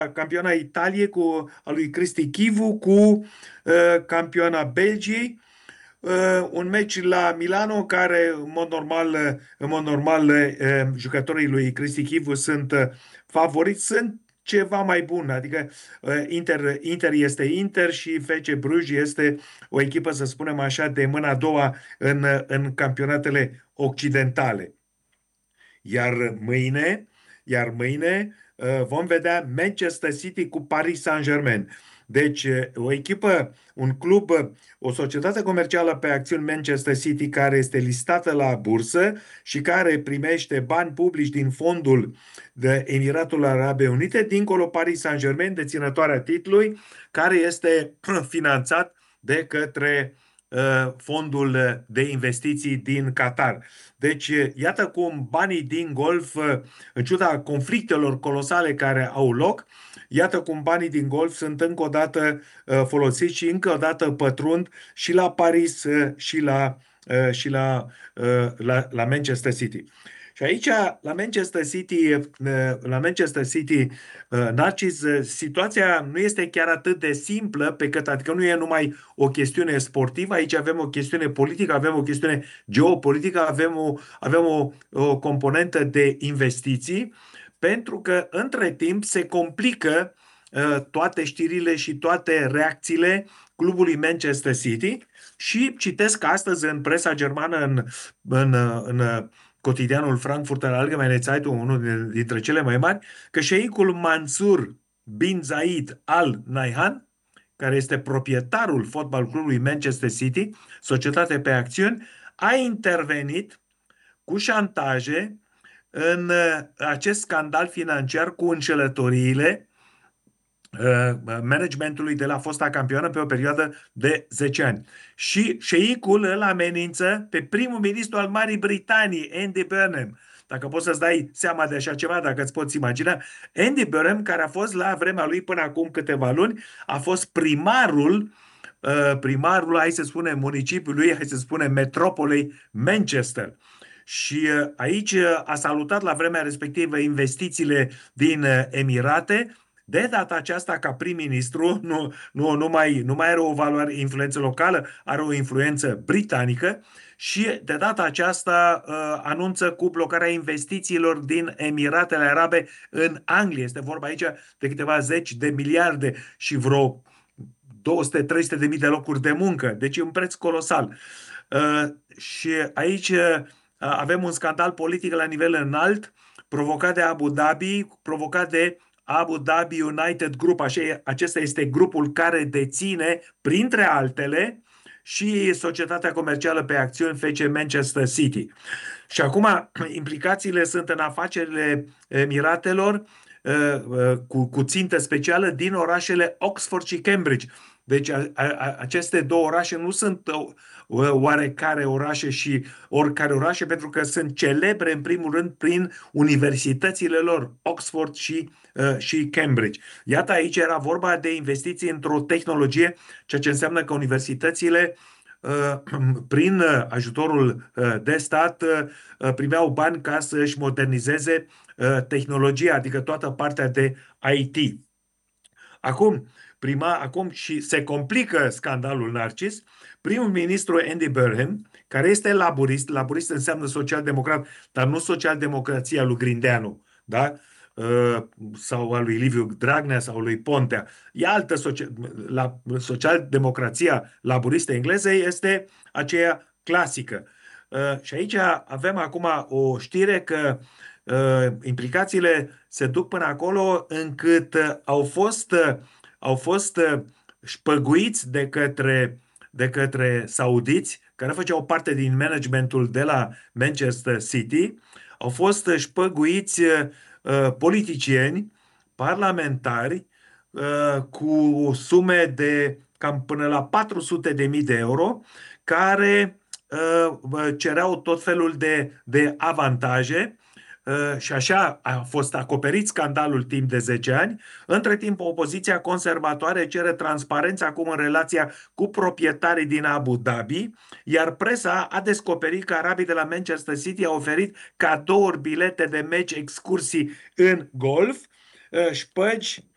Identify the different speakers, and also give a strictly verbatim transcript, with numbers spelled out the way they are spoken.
Speaker 1: campioana Italiei cu a lui Cristi Chivu cu uh, campioana Belgiei. Uh, un meci la Milano care, în mod normal, uh, în mod normal uh, jucătorii lui Cristi Chivu sunt uh, favoriți, sunt ceva mai bun. Adică uh, Inter, Inter este Inter și F C Bruges este o echipă, să spunem așa, de mâna a doua în, în campionatele occidentale. Iar mâine, iar mâine uh, vom vedea Manchester City cu Paris Saint-Germain. Deci, uh, o echipă, un club, uh, o societate comercială pe acțiuni Manchester City care este listată la bursă și care primește bani publici din fondul de Emiratul Arabe Unite, dincolo Paris Saint-Germain, deținătoarea titlului, care este finanțat de către uh, fondul de investiții din Qatar. Deci, iată cum banii din golf, în ciuda conflictelor colosale care au loc, iată cum banii din golf sunt încă o dată folosiți și încă o dată pătrund și la Paris și la, și la, la, la Manchester City. Și aici, la Manchester City, la Manchester City, Narcis, situația nu este chiar atât de simplă, pe cât, adică nu e numai o chestiune sportivă, aici avem o chestiune politică, avem o chestiune geopolitică, avem o, avem o, o componentă de investiții, pentru că între timp se complică uh, toate știrile și toate reacțiile clubului Manchester City și citesc astăzi în presa germană, în, în, în cotidianul Frankfurter Allgemeine Zeitung, unul dintre cele mai mari, că șeicul Mansur bin Zayed Al Nahyan, care este proprietarul fotbal clubului Manchester City, societate pe acțiuni, a intervenit cu șantaje în acest scandal financiar cu înșelătoriile managementului de la fosta campioană pe o perioadă de zece ani. Și șeicul îl amenință pe primul ministru al Marii Britanii, Andy Burnham. Dacă poți să-ți dai seama de așa ceva, dacă îți poți imagina, Andy Burnham, care a fost la vremea lui până acum câteva luni, a fost primarul primarul, hai să spunem, municipiului, hai să spunem, metropolei Manchester. Și aici a salutat la vremea respectivă investițiile din Emirate. De data aceasta, ca prim-ministru, nu, nu, nu, mai, nu mai are o valoare, influență locală, are o influență britanică și de data aceasta uh, anunță cu blocarea investițiilor din Emiratele Arabe în Anglia. Este vorba aici de câteva zeci de miliarde și vreo două sute trei sute de mii de locuri de muncă. Deci e un preț colosal. Uh, și aici uh, avem un scandal politic la nivel înalt, provocat de Abu Dhabi, provocat de Abu Dhabi United Group. Așa, acesta este grupul care deține, printre altele, și societatea comercială pe acțiuni F C Manchester City. Și acum implicațiile sunt în afacerile Emiratelor cu, cu țintă specială din orașele Oxford și Cambridge. Deci a, a, aceste două orașe nu sunt oarecare orașe și oricare orașe, pentru că sunt celebre în primul rând prin universitățile lor, Oxford și, uh, și Cambridge. Iată, aici era vorba de investiții într-o tehnologie, ceea ce înseamnă că universitățile prin ajutorul de stat primeau bani ca să își modernizeze tehnologia, adică toată partea de I T. Acum, prima, acum și se complică scandalul, Narcis. Primul ministru Andy Burnham, care este laburist, laburist înseamnă social-democrat, dar nu social-democrația lui Grindeanu, da? Sau a lui Liviu Dragnea sau lui Pontea. E altă social, la, social-democrația laburistă engleză este aceea clasică. Și aici avem acum o știre că implicațiile se duc până acolo încât au fost, au fost șpăguiți de către, de către saudiți, care făceau parte din managementul de la Manchester City, au fost șpăguiți politicieni, parlamentari, cu sume de cam până la patru sute de mii de euro, care cereau tot felul de, de avantaje. Și așa a fost acoperit scandalul timp de zece ani. Între timp, opoziția conservatoare cere transparență acum în relația cu proprietarii din Abu Dhabi, iar presa a descoperit că arabii de la Manchester City au oferit cadouri, bilete de meci, excursii în golf, șpăgi